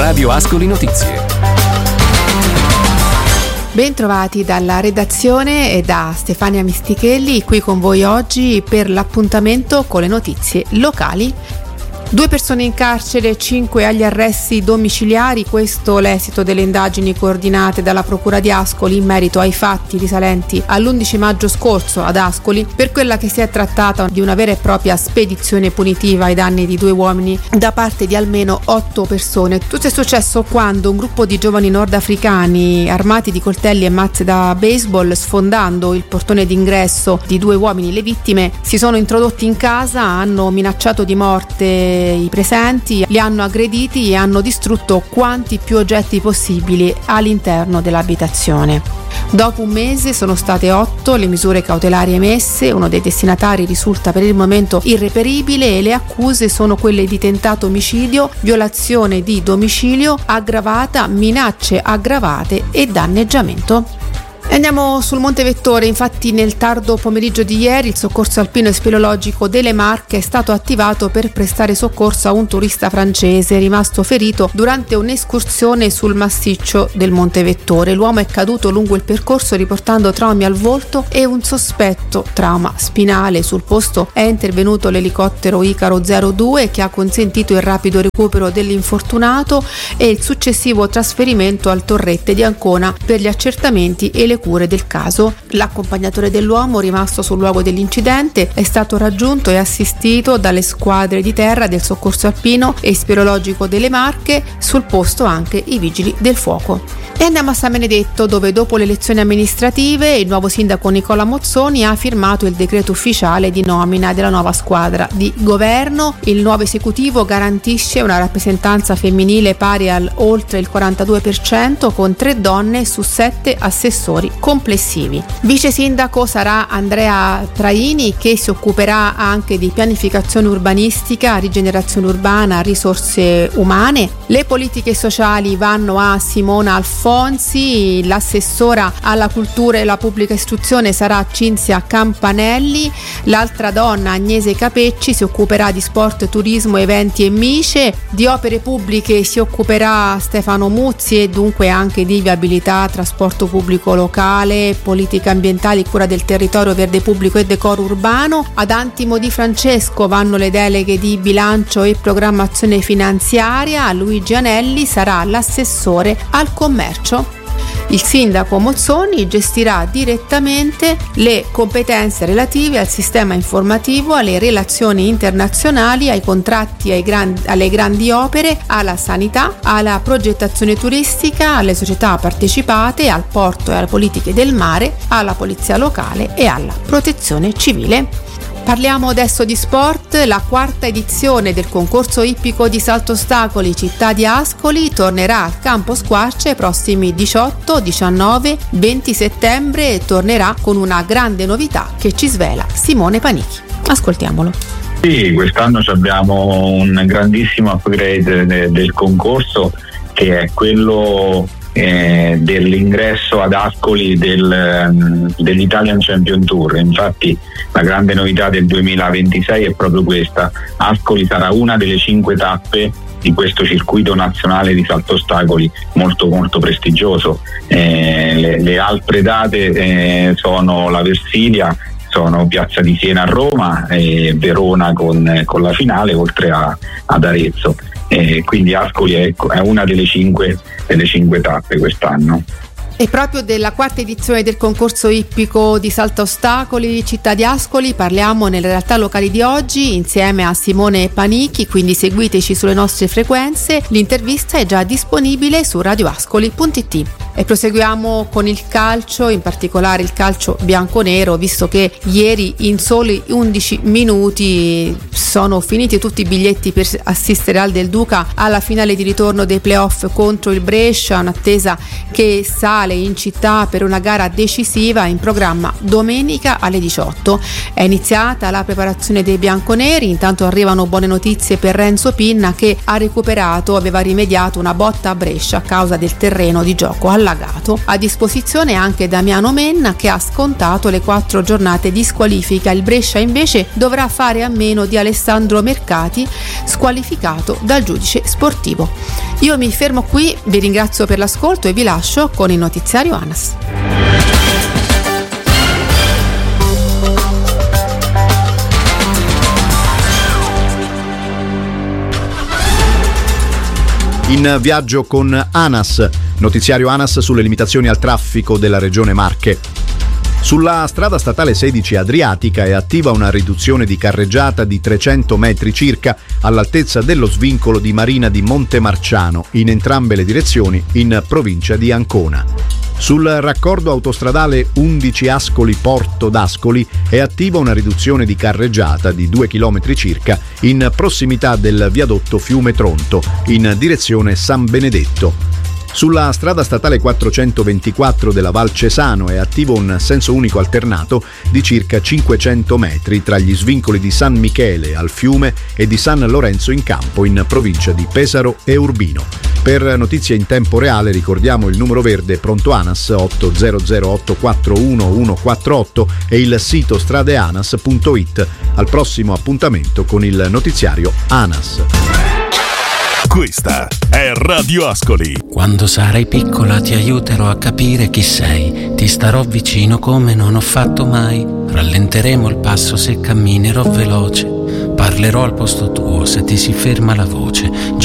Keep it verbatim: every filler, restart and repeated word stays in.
Radio Ascoli Notizie. Bentrovati dalla redazione e da Stefania Mistichelli, qui con voi oggi per l'appuntamento con le notizie locali. Due persone in carcere, cinque agli arresti domiciliari, questo l'esito delle indagini coordinate dalla Procura di Ascoli in merito ai fatti risalenti all'undici maggio scorso ad Ascoli, per quella che si è trattata di una vera e propria spedizione punitiva ai danni di due uomini da parte di almeno otto persone. Tutto è successo quando un gruppo di giovani nordafricani armati di coltelli e mazze da baseball, sfondando il portone d'ingresso di due uomini, le vittime, si sono introdotti in casa, hanno minacciato di morte i presenti, li hanno aggrediti e hanno distrutto quanti più oggetti possibili all'interno dell'abitazione. Dopo un mese sono state otto le misure cautelari emesse, uno dei destinatari risulta per il momento irreperibile e le accuse sono quelle di tentato omicidio, violazione di domicilio aggravata, minacce aggravate e danneggiamento. Andiamo sul Monte Vettore. Infatti nel tardo pomeriggio di ieri il soccorso alpino e speleologico delle Marche è stato attivato per prestare soccorso a un turista francese rimasto ferito durante un'escursione sul massiccio del Monte Vettore. L'uomo è caduto lungo il percorso riportando traumi al volto e un sospetto trauma spinale. Sul posto è intervenuto l'elicottero Icaro zero due che ha consentito il rapido recupero dell'infortunato e il successivo trasferimento al Torrette di Ancona per gli accertamenti e le cure del caso. L'accompagnatore dell'uomo, rimasto sul luogo dell'incidente, è stato raggiunto e assistito dalle squadre di terra del soccorso alpino e speleologico delle Marche, sul posto anche i vigili del fuoco. E andiamo a San Benedetto, dove dopo le elezioni amministrative il nuovo sindaco Nicola Mozzoni ha firmato il decreto ufficiale di nomina della nuova squadra di governo. Il nuovo esecutivo garantisce una rappresentanza femminile pari al oltre il quarantadue per cento, con tre donne su sette assessori complessivi. Vice sindaco sarà Andrea Traini, che si occuperà anche di pianificazione urbanistica, rigenerazione urbana, risorse umane. Le politiche sociali vanno a Simona Alfonsi, l'assessora alla cultura e la pubblica istruzione sarà Cinzia Campanelli, l'altra donna Agnese Capecci si occuperà di sport, turismo, eventi e mice, di opere pubbliche si occuperà Stefano Muzzi e dunque anche di viabilità, trasporto pubblico locale, politica ambientale, cura del territorio, verde pubblico e decoro urbano. Ad Antimo Di Francesco vanno le deleghe di bilancio e programmazione finanziaria, Luigi Anelli sarà l'assessore al commercio. Il sindaco Mozzoni gestirà direttamente le competenze relative al sistema informativo, alle relazioni internazionali, ai contratti, ai grandi, alle grandi opere, alla sanità, alla progettazione turistica, alle società partecipate, al porto e alle politiche del mare, alla polizia locale e alla protezione civile. Parliamo adesso di sport. La quarta edizione del concorso ippico di salto ostacoli Città di Ascoli tornerà al campo Squarce i prossimi diciotto, diciannove, venti settembre e tornerà con una grande novità che ci svela Simone Panichi. Ascoltiamolo. Sì, quest'anno abbiamo un grandissimo upgrade de- del concorso, che è quello Eh, dell'ingresso ad Ascoli del, um, dell'Italian Champion Tour. Infatti la grande novità del duemilaventisei è proprio questa: Ascoli sarà una delle cinque tappe di questo circuito nazionale di salto ostacoli molto molto prestigioso. Eh, le, le altre date eh, sono la Versilia, sono Piazza di Siena a Roma e Verona con, con la finale, oltre a, ad Arezzo. Eh, quindi Ascoli è, è una delle cinque, delle cinque tappe quest'anno. E proprio della quarta edizione del concorso ippico di salto ostacoli Città di Ascoli parliamo nelle realtà locali di oggi insieme a Simone Panichi, quindi seguiteci sulle nostre frequenze. L'intervista è già disponibile su radioascoli punto it. E proseguiamo con il calcio, in particolare il calcio bianconero, visto che ieri in soli undici minuti sono finiti tutti i biglietti per assistere al Del Duca alla finale di ritorno dei playoff contro il Brescia, un'attesa che sale in città per una gara decisiva in programma domenica alle diciotto. È iniziata la preparazione dei bianconeri, intanto arrivano buone notizie per Renzo Pinna, che ha recuperato, aveva rimediato una botta a Brescia a causa del terreno di gioco al allagato. A disposizione anche Damiano Menna, che ha scontato le quattro giornate di squalifica. Il Brescia invece dovrà fare a meno di Alessandro Mercati, squalificato dal giudice sportivo. Io mi fermo qui, vi ringrazio per l'ascolto e vi lascio con il notiziario ANAS. In viaggio con ANAS, notiziario ANAS sulle limitazioni al traffico della regione Marche. Sulla strada statale sedici Adriatica è attiva una riduzione di carreggiata di trecento metri circa all'altezza dello svincolo di Marina di Montemarciano in entrambe le direzioni in provincia di Ancona. Sul raccordo autostradale undici Ascoli Porto d'Ascoli è attiva una riduzione di carreggiata di due chilometri circa in prossimità del viadotto Fiume Tronto in direzione San Benedetto. Sulla strada statale quattrocentoventiquattro della Val Cesano è attivo un senso unico alternato di circa cinquecento metri tra gli svincoli di San Michele al Fiume e di San Lorenzo in Campo in provincia di Pesaro e Urbino. Per notizie in tempo reale ricordiamo il numero verde pronto ANAS otto zero zero otto quattro uno uno quattro otto e il sito stradeanas punto it. Al prossimo appuntamento con il notiziario ANAS. Questa è Radio Ascoli. Quando sarai piccola ti aiuterò a capire chi sei. Ti starò vicino come non ho fatto mai. Rallenteremo il passo se camminerò veloce. Parlerò al posto tuo se ti si ferma la voce.